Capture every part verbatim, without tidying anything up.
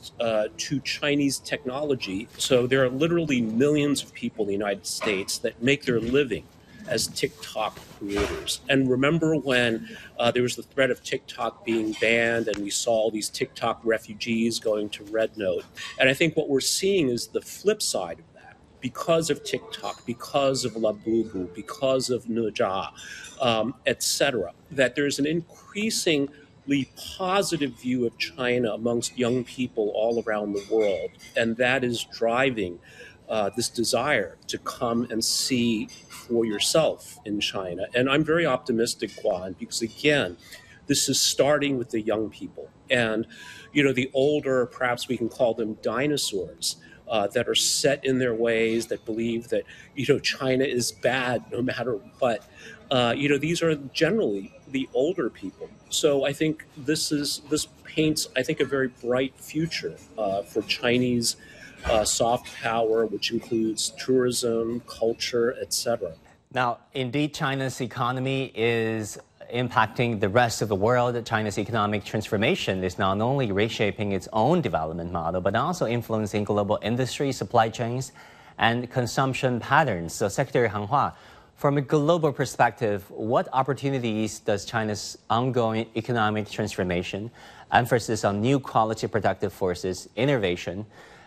uh, to Chinese technology. So there are literally millions of people in the United States that make their living as TikTok creators. And remember when uh, there was the threat of TikTok being banned and we saw all these TikTok refugees going to Red Note. And I think what we're seeing is the flip side of that. Because of TikTok, because of Labubu, because of Nuja, um, et cetera, that there's an increasingly positive view of China amongst young people all around the world. And that is driving Uh, this desire to come and see for yourself in China. And I'm very optimistic, Guan, because again, this is starting with the young people. And, you know, the older, perhaps we can call them dinosaurs, uh, that are set in their ways, that believe that, you know, China is bad no matter what. Uh, you know, these are generally the older people. So I think this is this paints, I think, a very bright future uh, for Chinese Uh, soft power, which includes tourism, culture, et cetera. Now, indeed, China's economy is impacting the rest of the world. China's economic transformation is not only reshaping its own development model, but also influencing global industry, supply chains, and consumption patterns. So, Secretary Han Hua, from a global perspective, what opportunities does China's ongoing economic transformation, emphasis on new quality productive forces, innovation,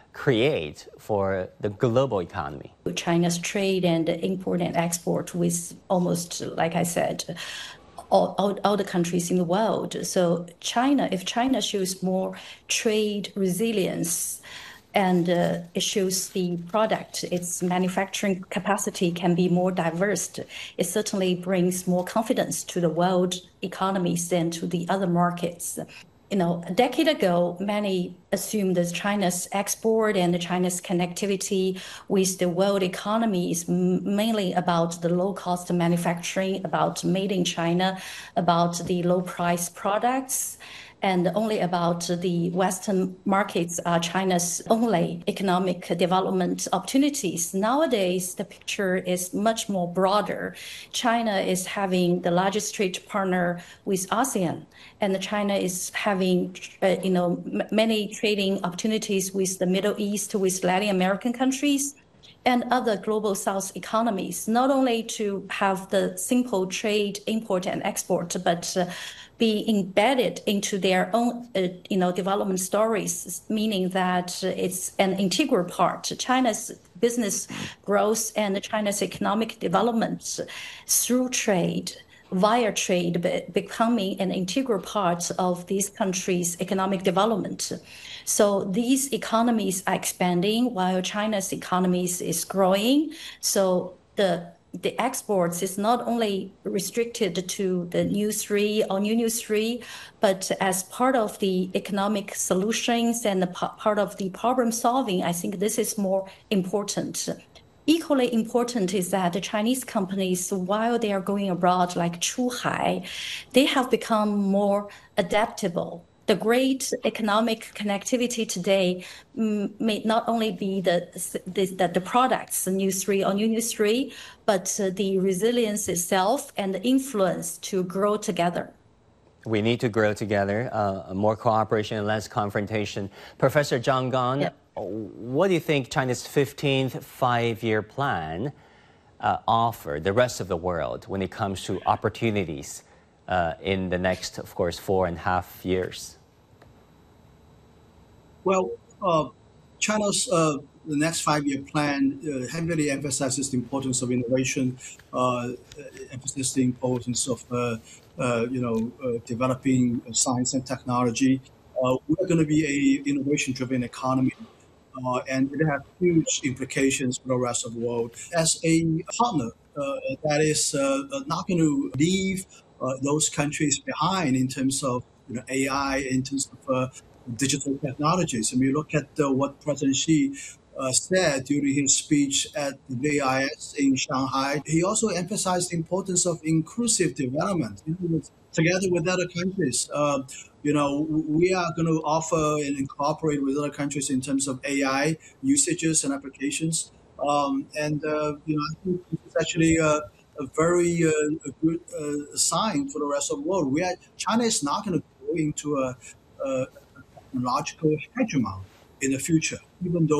create for the global economy? China's trade and import and export with almost, like I said, all, all, all the countries in the world. So China, if China shows more trade resilience and uh, it shows the product, its manufacturing capacity can be more diverse, it certainly brings more confidence to the world economies and to the other markets. You know, a decade ago, many assumed that China's export and China's connectivity with the world economy is mainly about the low-cost manufacturing, about made in China, about the low-price products, and only about the Western markets are China's only economic development opportunities. Nowadays, the picture is much more broader. China is having the largest trade partner with ASEAN, and China is having, uh, you know, m- many trading opportunities with the Middle East, with Latin American countries, and other global South economies, not only to have the simple trade, import and export, but uh, be embedded into their own, uh, you know, development stories, meaning that it's an integral part. China's business growth and China's economic development through trade, via trade, becoming an integral part of these countries' economic development. So these economies are expanding while China's economies is growing. So the the exports is not only restricted to the new three or new new three, but as part of the economic solutions and the part of the problem solving, I think this is more important. Equally important is that the Chinese companies, while they are going abroad like Chuhai, they have become more adaptable. The great economic connectivity today mm, may not only be the the, the products, the new three or new new three, but uh, the resilience itself and the influence to grow together. We need to grow together, uh, more cooperation and less confrontation. Professor Zhang Gan, yeah. What do you think China's fifteenth five-year plan uh, offer the rest of the world when it comes to opportunities uh, in the next, of course, four and a half years? Well, uh, China's uh, the next five-year plan uh, heavily emphasizes the importance of innovation, uh, emphasizes the importance of uh, uh, you know uh, developing science and technology. Uh, we're going to be a innovation-driven economy. Uh, and it has huge implications for the rest of the world. As a partner uh, that is uh, not going to leave uh, those countries behind in terms of you know, A I, in terms of uh, digital technologies. And we look at uh, what President Xi uh, said during his speech at the V I S in Shanghai. He also emphasized the importance of inclusive development you know, with, together with other countries. Uh, You know, we are going to offer and cooperate with other countries in terms of A I usages and applications. Um, and, uh, you know, I think it's actually a, a very uh, a good uh, sign for the rest of the world. We are, China is not going to go into a, a technological hegemon. in the future, even though